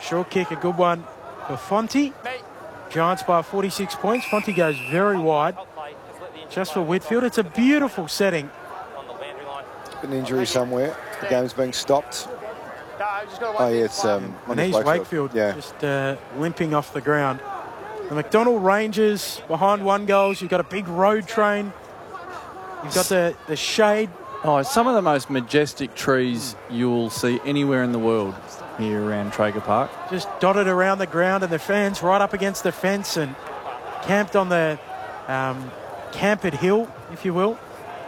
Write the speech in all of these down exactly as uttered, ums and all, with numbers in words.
Short kick, a good one for Fonte. Giants by forty-six points. Fonte goes very wide. Just for Whitfield. It's a beautiful setting. An injury somewhere. The game's being stopped. Oh, yeah, it's um, and he's Wakefield, Wakefield yeah. just uh, limping off the ground. The McDonald Rangers behind one goals. You've got a big road train. You've got the, the shade. Oh, some of the most majestic trees you'll see anywhere in the world here around Traeger Park. Just dotted around the ground, and the fans right up against the fence and camped on the um, campered hill, if you will.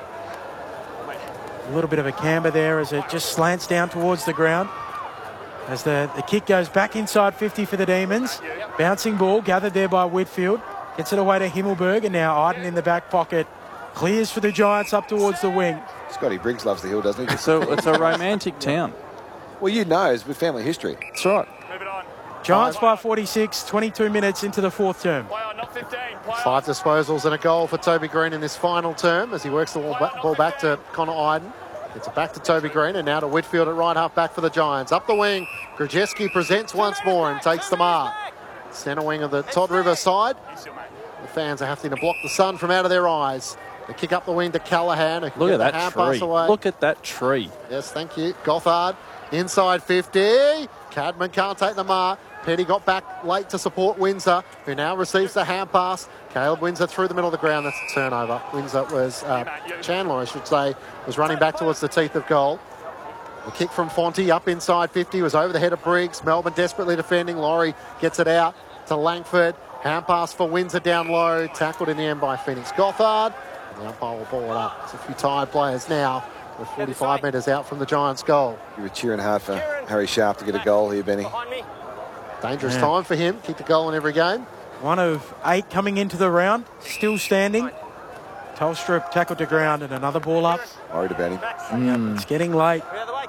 A little bit of a camber there as it just slants down towards the ground. As the, the kick goes back inside fifty for the Demons. Bouncing ball gathered there by Whitfield. Gets it away to Himmelberg, and now Arden in the back pocket. Clears for the Giants up towards the wing. Scotty Briggs loves the hill, doesn't he? So it's a romantic town. Well, you know, it's with family history. That's right. Giants by forty-six, twenty-two minutes into the fourth term. Five disposals and a goal for Toby Green in this final term as he works the ball back to Connor Iden. Gets it back to Toby Green and now to Whitfield at right half back for the Giants. Up the wing, Grzeski presents once more and takes the mark. Centre wing of the Todd River side. The fans are having to block the sun from out of their eyes. They kick up the wing to Callaghan. Look at that tree. Look at that tree. Yes, thank you. Gothard inside fifty. Cadman can't take the mark. Petty got back late to support Windsor, who now receives the hand pass. Caleb Windsor through the middle of the ground. That's a turnover. Windsor was, uh, Chandler, I should say, was running back towards the teeth of goal. The kick from Fonte up inside fifty was over the head of Briggs. Melbourne desperately defending. Laurie gets it out to Langford. Hand pass for Windsor down low. Tackled in the end by Phoenix Gothard. And the umpire will ball it up. It's a few tired players now. We're forty-five metres out from the Giants' goal. You were cheering hard for Harry Sharp to get a goal here, Benny. Dangerous yeah. time for him. Kicked a goal in every game. One of eight coming into the round. Still standing. Tolstrup tackled to ground and another ball up. Worried about him. Mm. It's getting late.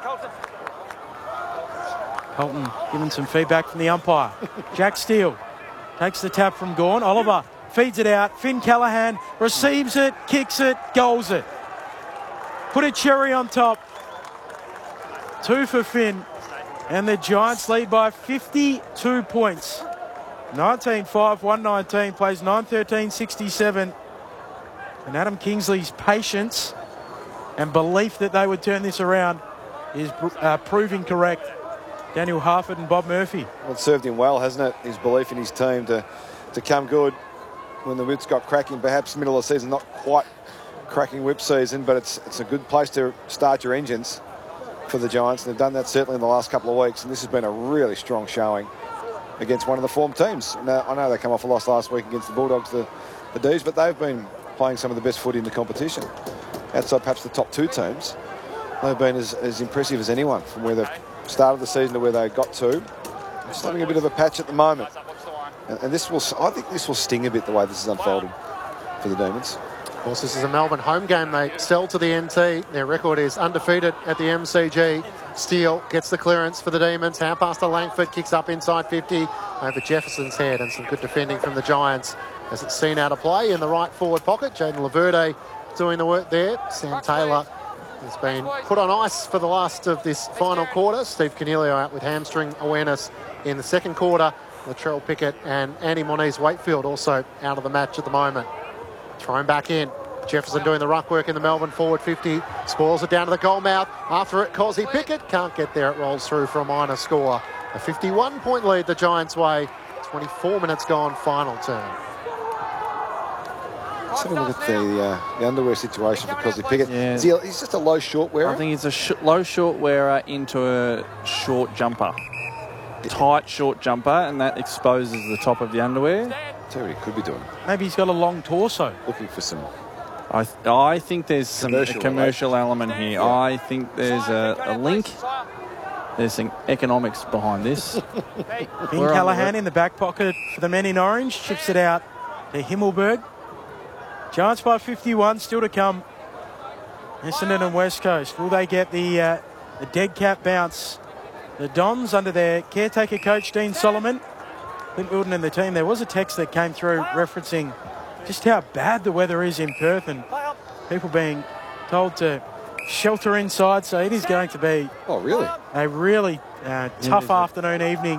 Colton giving some feedback from the umpire. Jack Steele takes the tap from Gawn. Oliver feeds it out. Finn Callaghan receives it, kicks it, goals it. Put a cherry on top. Two for Finn. And the Giants lead by fifty-two points. nineteen five, one nineteen, plays nine thirteen sixty-seven. And Adam Kingsley's patience and belief that they would turn this around is uh, proving correct. Daniel Harford and Bob Murphy. Well, it served him well, hasn't it? His belief in his team to, to come good when the whips got cracking. Perhaps middle of the season, not quite cracking whip season, but it's it's a good place to start your engines for the Giants. They've done that certainly in the last couple of weeks, and this has been a really strong showing against one of the form teams. Now, I know they come off a loss last week against the Bulldogs, the, the D's, but they've been playing some of the best footy in the competition. Outside perhaps the top two teams, they've been as, as impressive as anyone from where they've started the season to where they got to. Just having a bit of a patch at the moment. And, and this will, I think this will sting a bit the way this is unfolding for the Demons. Of course, this is a Melbourne home game. They sell to the N T. Their record is undefeated at the M C G. Steele gets the clearance for the Demons. Hand pass to Langford, kicks up inside fifty over Jefferson's head, and some good defending from the Giants as it's seen out of play in the right forward pocket. Jaden Laverde doing the work there. Sam Taylor has been put on ice for the last of this final quarter. Steve Cornelio out with hamstring awareness in the second quarter. Latrell Pickett and Andy Moniz Wakefield also out of the match at the moment. Thrown back in. Jefferson doing the ruck work in the Melbourne forward fifty. Spoils it down to the goal mouth. After it, Cosy Pickett can't get there. It rolls through for a minor score. A fifty-one point lead the Giants' way. twenty-four minutes gone, final turn. Let's have a look at the, uh, the underwear situation for Cosy Pickett. Yeah. Is he, he's just a low short wearer? I think he's a sh low short wearer into a short jumper. Tight short jumper, and that exposes the top of the underwear. Tell you what he could be doing. Maybe he's got a long torso. Looking for some... I th I think there's some commercial, commercial element here. Yeah. I think there's a, a link. There's some economics behind this. Finn Callaghan in the back pocket for the men in orange. Chips it out to Himmelberg. Giants by fifty-one, still to come. Essendon and West Coast. Will they get the, uh, the dead cat bounce? The Dons under their caretaker coach, Dean Solomon. Clint Wilton and the team. There was a text that came through referencing just how bad the weather is in Perth and people being told to shelter inside. So it is going to be oh, really? a really uh, tough afternoon, evening